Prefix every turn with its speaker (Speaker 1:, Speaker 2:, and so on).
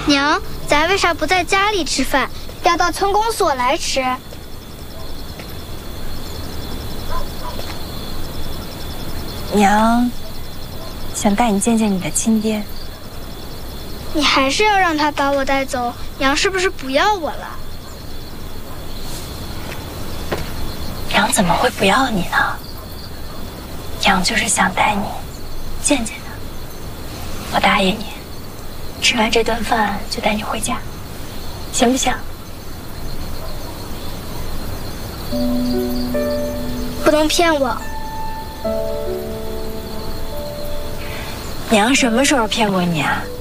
Speaker 1: 娘，咱为啥不在家里吃饭，要到村公所来吃？
Speaker 2: 娘想带你见见你的亲爹。
Speaker 1: 你还是要让他把我带走？娘是不是不要我了？
Speaker 2: 娘怎么会不要你呢？娘就是想带你见见他。我答应你，吃完这顿饭就带你回家，行不行？
Speaker 1: 不能骗我。
Speaker 2: 娘什么时候骗过你啊？